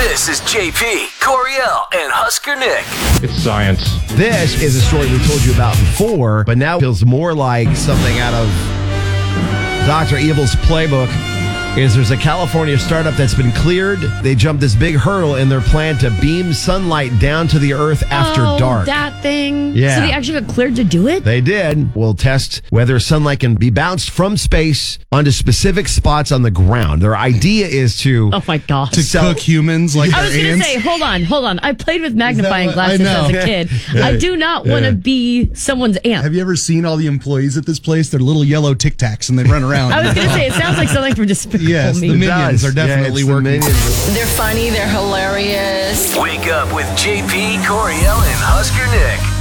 This is JP, Coriel, and Husker Nick. It's science. This is a story we told you about before, but now it feels more like something out of Dr. Evil's playbook. There's a California startup that's been cleared. They jumped this big hurdle in their plan to beam sunlight down to the earth after dark. That thing. Yeah. So they actually got cleared to do it? They did. We'll test whether sunlight can be bounced from space onto specific spots on the ground. Their idea is to... Oh, my God. To cook humans like I was going to say, hold on. I played with magnifying glasses as a kid. I do not want to be someone's aunt. Have you ever seen all the employees at this place? They're little yellow Tic Tacs and they run around. I was going to say, it sounds like something from Despicable Yes, Me. the minions are definitely working. They're funny. They're hilarious. Wake up with JP, Coriel, and Husker Nick.